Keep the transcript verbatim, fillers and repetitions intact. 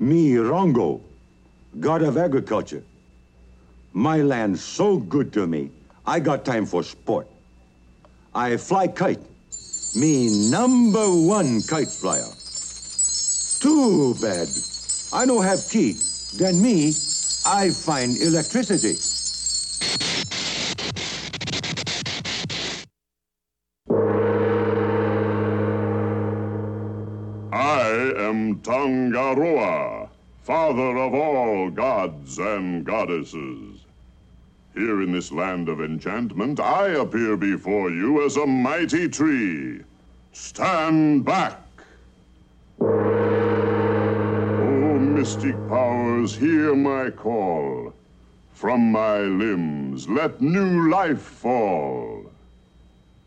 Me, Rongo, god of agriculture. My land so good to me, I got time for sport. I fly kite. Me number one kite flyer. Too bad. I don't have key. Then me, I find electricity. I am Tangaroa, father of all gods and goddesses. Here in this land of enchantment, I appear before you as a mighty tree. Stand back! O mystic powers, hear my call. From my limbs, let new life fall.